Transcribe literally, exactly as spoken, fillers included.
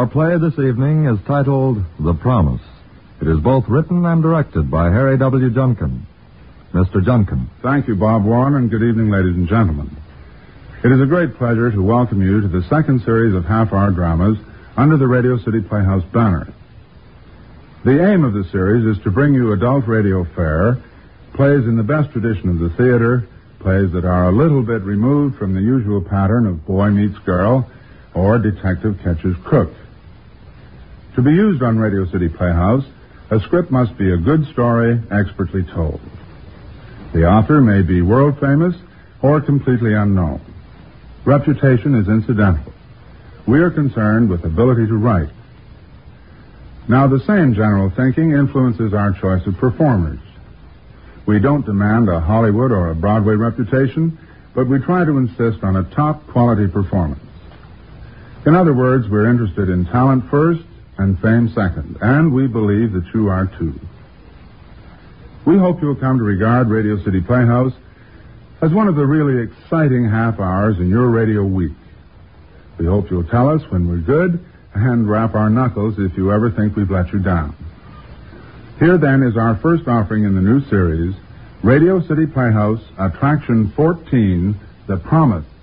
Our play this evening is titled The Promise. It is both written and directed by Harry W. Junkin. Mister Junkin. Thank you, Bob Warren, and good evening, ladies and gentlemen. It is a great pleasure to welcome you to the second series of half-hour dramas under the Radio City Playhouse banner. The aim of the series is to bring you adult radio fare, plays in the best tradition of the theater, plays that are a little bit removed from the usual pattern of boy meets girl or detective catches crook. To be used on Radio City Playhouse, a script must be a good story, expertly told. The author may be world famous or completely unknown. Reputation is incidental. We are concerned with ability to write. Now, the same general thinking influences our choice of performers. We don't demand a Hollywood or a Broadway reputation, but we try to insist on a top-quality performance. In other words, we're interested in talent first and fame second, and we believe that you are too. We hope you'll come to regard Radio City Playhouse as one of the really exciting half hours in your radio week. We hope you'll tell us when we're good and rap our knuckles if you ever think we've let you down. Here, then, is our first offering in the new series, Radio City Playhouse, Attraction fourteen, The Promise.